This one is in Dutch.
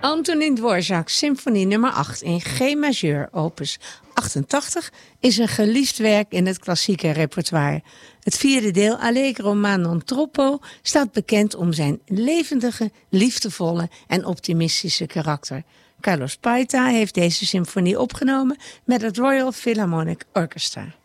Antonin Dvorak, symfonie nummer 8 in G majeur, opus 88, is een geliefd werk in het klassieke repertoire. Het vierde deel, Allegro ma non troppo, staat bekend om zijn levendige, liefdevolle en optimistische karakter. Carlos Paita heeft deze symfonie opgenomen met het Royal Philharmonic Orchestra.